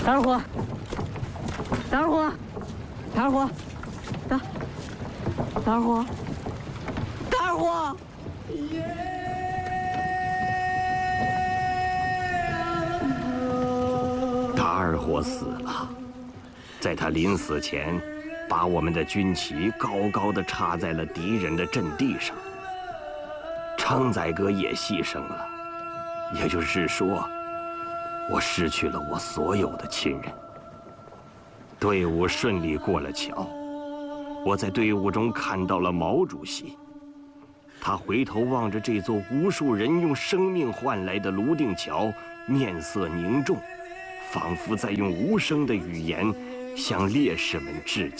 大二虎，大二虎，大二虎，大二虎，大二虎！ 大二虎死了，在他临死前，把我们的军旗高高的插在了敌人的阵地上。昌仔哥也牺牲了，也就是说，我失去了我所有的亲人。队伍顺利过了桥，我在队伍中看到了毛主席。他回头望着这座无数人用生命换来的泸定桥，面色凝重，仿佛在用无声的语言向烈士们致敬。